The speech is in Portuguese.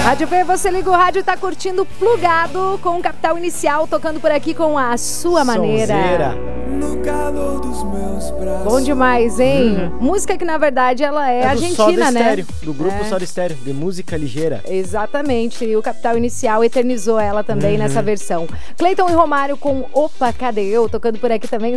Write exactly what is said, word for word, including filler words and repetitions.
Rádio P, você liga o rádio e tá curtindo Plugado com o Capital Inicial, tocando por aqui com a sua maneira. Sonzeira. No calor dos meus braços. Bom demais, hein? Uhum. Música que, na verdade, ela é, É do argentina, Soda né? Stereo, do grupo É. Soda Stereo, de música ligeira. Exatamente, e o Capital Inicial eternizou ela também Uhum. nessa versão. Cleiton e Romário com Opa, Cadê Eu? Tocando por aqui também.